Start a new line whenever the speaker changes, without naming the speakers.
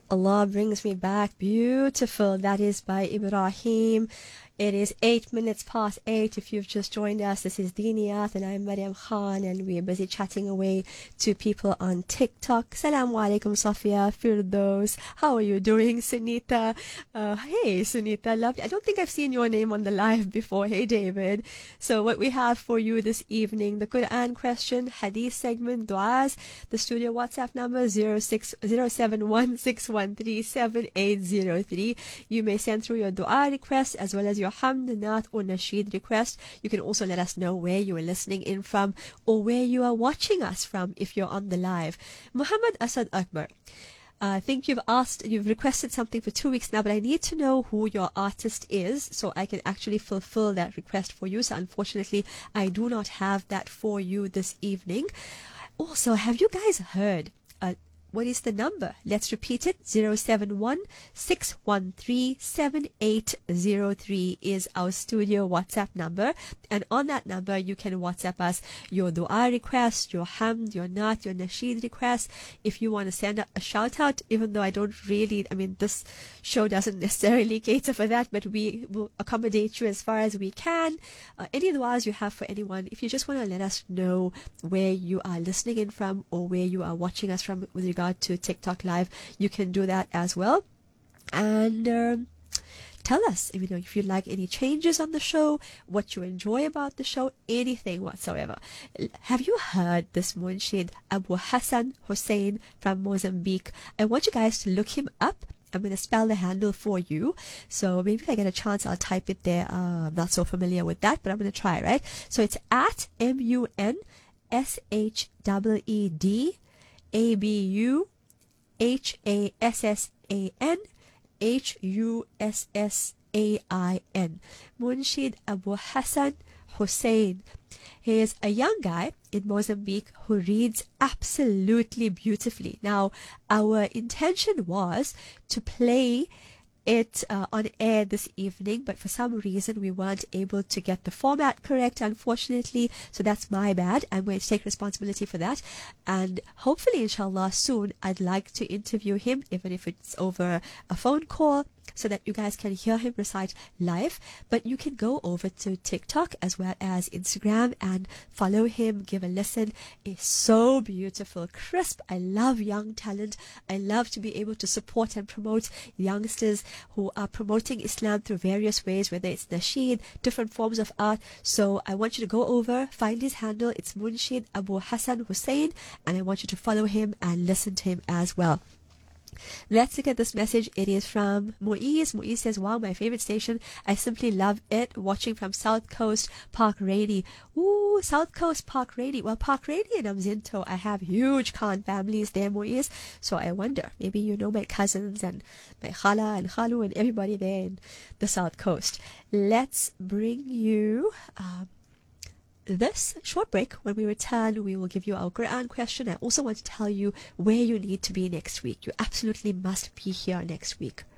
Allah brings me back. Beautiful. That is by Ibrahim. It is 8 minutes past 8. If you've just joined us, this is Diniyat and I'm Mariam Khan, and we're busy chatting away to people on TikTok. Assalamu alaikum, Safia, Firdos. How are you doing, Sunita? Hey, Sunita, lovely. I don't think I've seen your name on the live before. Hey, David. So what we have for you this evening, the Quran question, Hadith segment, du'as, the studio WhatsApp number 0707161378803. You may send through your dua requests as well as your hamd, naat or nasheed request. You can also let us know where you are listening in from or where you are watching us from if you're on the live. Muhammad Asad Akbar, I think you've requested something for 2 weeks now, but I need to know who your artist is so I can actually fulfill that request for you. So unfortunately, I do not have that for you this evening. Also, have you guys heard what is the number? Let's repeat it. 071-613-7803 is our studio WhatsApp number. And on that number, you can WhatsApp us your dua request, your hamd, your naat, your nasheed request. If you want to send a shout out, even though this show doesn't necessarily cater for that, but we will accommodate you as far as we can. Any duas you have for anyone, if you just want to let us know where you are listening in from or where you are watching us from with regard to TikTok Live, you can do that as well. And tell us if you like any changes on the show, what you enjoy about the show, anything whatsoever. Have you heard this Munshid Abu Hassan Hussein from Mozambique? I want you guys to look him up. I'm going to spell the handle for you. So maybe if I get a chance, I'll type it there. I'm not so familiar with that, but I'm going to try, right? So it's at MUNSHABLED Munshid Abu Hassan Hussein. He is a young guy in Mozambique who reads absolutely beautifully. Now, our intention was to play it on air this evening, but for some reason we weren't able to get the format correct, unfortunately, so that's my bad. I'm going to take responsibility for that, and hopefully inshallah soon I'd like to interview him, even if it's over a phone call, so that you guys can hear him recite live. But you can go over to TikTok as well as Instagram and follow him, give a listen. It's so beautiful, crisp. I love young talent. I love to be able to support and promote youngsters who are promoting Islam through various ways, whether it's nasheed, different forms of art. So I want you to go over, find his handle. It's Munshid Abu Hassan Hussein, and I want you to follow him and listen to him as well. Let's look at this message. It is from Muiz. Muiz says, wow, my favorite station. I simply love it. Watching from South Coast Park Rady. Ooh, South Coast Park Rady. Well, Park Rady and Amzinto, I have huge Khan families there, Muiz. So I wonder, maybe you know my cousins and my khala and khalu and everybody there in the South Coast. Let's bring you this short break. When we return, we will give you our Quran question. I also want to tell you where you need to be next week. You absolutely must be here next week.